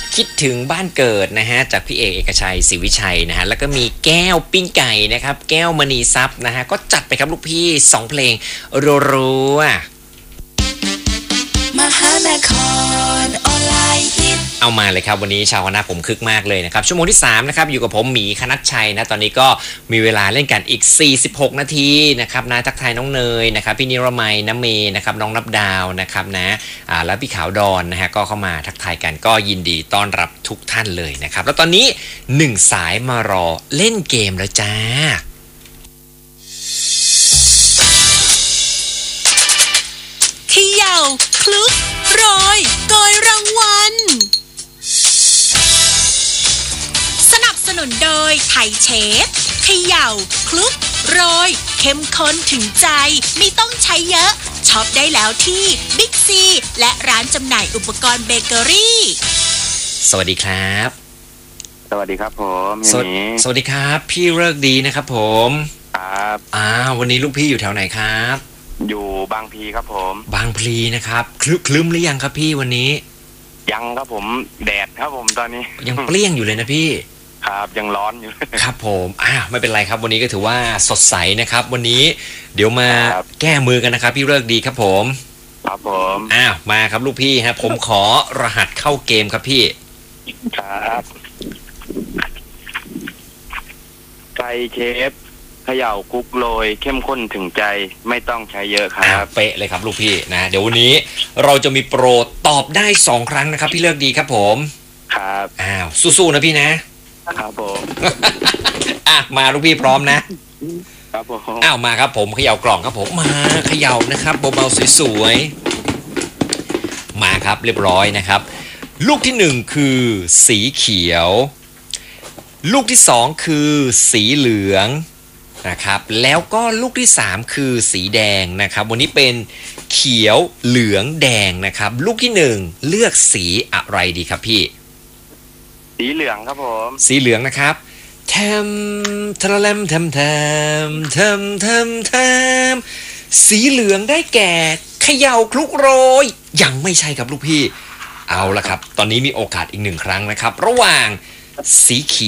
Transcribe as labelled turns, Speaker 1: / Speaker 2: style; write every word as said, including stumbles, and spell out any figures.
Speaker 1: คิดถึงบ้านเกิดนะฮะจากพี่เอกเอกชัยศรีวิชัยนะฮะแล้วก็มีแก้วปิ้งไก่นะครับแก้วมณีทรัพย์นะฮะก็จัดไปครับลูกพี่สองเพลงรัวๆมหานครออนไลน์ฮิตเอามาเลยครับวันนี้ชาวคณะผมคึกมากเลยนะครับชั่วโมงที่สามนะครับอยู่กับผมหมีคณัชชัยนะตอนนี้ก็มีเวลาเล่นกันอีกสี่สิบหกนาทีนะครับนะทักทายน้องเนยนะครับพี่นิรมัยน้ำเมนะครับน้องนับดาวนะครับนะอ่าแล้วพี่ขาวดอนนะฮะก็เข้ามาทักทายกันก็ยินดีต้อนรับทุกท่านเลยนะครับแล้วตอนนี้หนึ่งสายมารอเล่นเกมแล้วจ้า
Speaker 2: เขย่าคลุกโรยโกยรางวัลสนับสนุนโดยไทยเชฟเขย่าคลุกโรยเข้มข้นถึงใจไม่ต้องใช้เยอะช็อปได้แล้วที่บิ๊กซีและร้านจำหน่ายอุปกรณ์เบเกอรี่
Speaker 1: สวัสดีครับ
Speaker 3: สวัสดีครับผม
Speaker 1: สวัสดีสวัสดีครับพี่เลิกดีนะครับผม
Speaker 3: ครับ
Speaker 1: อ่าวันนี้ลูกพี่อยู่แถวไหนครับ
Speaker 3: อยู่บางพลีครับผม
Speaker 1: บางพลีนะครับคลึคลึ้มหรือยังครับพี่วันนี้
Speaker 3: ยังครับผมแดดครับผมตอนนี้
Speaker 1: ยังเปรี้ยงอยู่เลยนะพี่
Speaker 3: ครับยังร้อนอยู่
Speaker 1: ครับผมอ่าไม่เป็นไรครับวันนี้ก็ถือว่าสดใสนะครับวันนี้เดี๋ยวมาแก้มือกันนะครับพี่เลิกดีครับผม
Speaker 3: ครับผม
Speaker 1: อ้าวมาครับลูกพี่ฮะผมขอรหัสเข้าเกมครับพี่
Speaker 3: ครับไก่เชฟเขย่าคุกโรยเข้มข้นถึงใจไม่ต้องใช้เยอะครับ
Speaker 1: เป๊ะเลยครับลูกพี่นะเดี๋ยววันนี้เราจะมีโปรตอบได้สองครั้งนะครับพี่เลิกดีครับผม
Speaker 3: ครับ
Speaker 1: อ้าวสู้ๆนะพี่นะครับ
Speaker 3: ผม
Speaker 1: อ่ะมาลูกพี่พร้อมนะครับ
Speaker 3: ผม
Speaker 1: อ้าวมาครับผมเขย่ากล่องครับผมมาเขย่านะครับเบาๆสวยๆมาครับเรียบร้อยนะครับลูกที่หนึ่งคือสีเขียวลูกที่สองคือสีเหลืองนะครับแล้วก็ลูกที่สามคือสีแดงนะครับวันนี้เป็นเขียวเหลืองแดงนะครับลูกที่หนึ่งเลือกสีอะไรดีครับพี่
Speaker 3: สีเหลืองครับผม
Speaker 1: สีเหลืองนะครับแทมทะเลมแทมแทมแทมแทมแทมสีเหลืองได้แก่เขย่าคลุกโรยยังไม่ใช่ครับลูกพี่เอาละครับตอนนี้มีโอกาสอีกหนึ่งครั้งนะครับระหว่างสีเขียว